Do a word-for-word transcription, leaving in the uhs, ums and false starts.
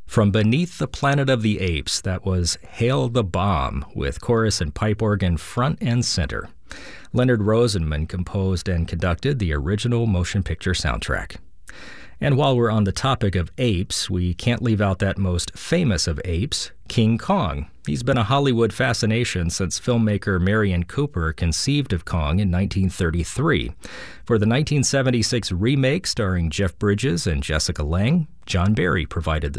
From Beneath the Planet of the Apes, that was Hail the Bomb, with chorus and pipe organ front and center. Leonard Rosenman composed and conducted the original motion picture soundtrack. And while we're on the topic of apes, we can't leave out that most famous of apes, King Kong. He's been a Hollywood fascination since filmmaker Marion Cooper conceived of Kong in nineteen thirty-three. For the nineteen seventy-six remake starring Jeff Bridges and Jessica Lange, John Barry provided the